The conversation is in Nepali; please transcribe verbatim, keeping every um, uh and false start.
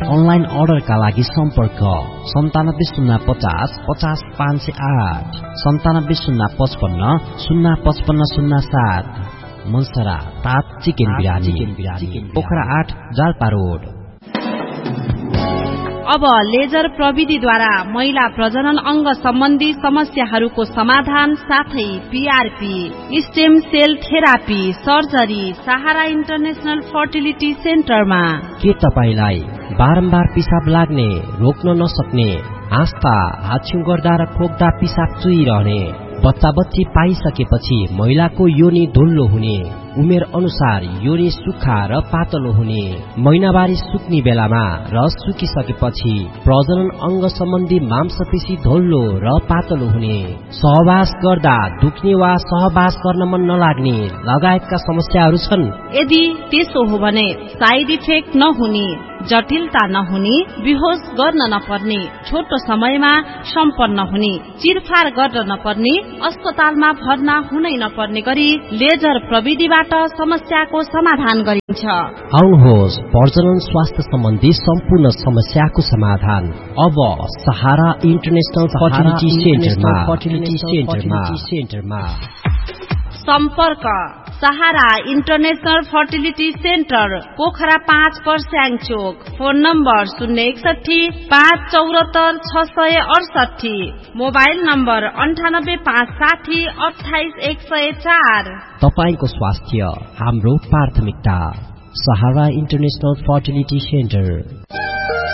अनलाइन अर्डरका लागि सम्पर्क सन्तानब्बे शून्य पचास पचास पाँच सय आठ सन्तानब्बे शून्य पचपन्न शून्य पचपन्न शून्य सात। मनसरा ताप चिकन बिरानी पोखरा आठ जाल्पा रोड। अब लेजर प्रविधिद्वारा महिला प्रजनन अंग सम्बन्धी समस्याहरूको समाधान साथै PRP, stem sale therapy, surgery सहारा इन्टरनेशनल फर्टिलिटी सेन्टरमा। के तपाईलाई बारम्बार पिसाब लाग्ने, रोक्न नसक्ने, आस्था, हाछ्यु गर्दा र खोक्दा पिसाब चुइरहने, बच्चा बच्ची पाइसकेपछि महिलाको योनि धुल्लो हुने, उमेर अनुसार योनि सुक्खा र पातलो हुने, महिनावारी सुक्ने बेलामा र सुकिसकेपछि प्रजनन अंग सम्बन्धी मांसपेशी धोल्लो र पातलो हुने, सहवास गर्दा दुख्ने वा सहवास गर्न मन नलाग्ने लगायतका समस्याहरू छन्। यदि त्यसो हो भने साइड इफेक्ट नहुने, जटिलता नहुने, बेहोस गर्न नपर्ने, छोटो समयमा सम्पन्न हुने, चिरफार गर्न नपर्ने, अस्पतालमा भर्ना हुनै नपर्ने गरी लेजर प्रविधिबाट समस्याको समाधान गरिन्छ। आउनुहोस्, प्रजनन स्वास्थ्य सम्बन्धी सम्पूर्ण समस्याको समाधान अब सहारा इन्टरनेशनल फर्टिलिटी सेन्टरमा। सम्पर्क सहारा इन्टरनेशनल फर्टिलिटी सेन्टर, पोखरा पाँच पर्स्याङ चोक। फोन नम्बर शून्य एकसठी पाँच चौरात्तर छ सय अडसठी। मोबाइल नम्बर अन्ठानब्बे पाँच साठी अठाइस एक सय चार। तपाईको स्वास्थ्य हाम्रो प्राथमिकता। सहारा इन्टरनेशनल फर्टिलिटी सेन्टर।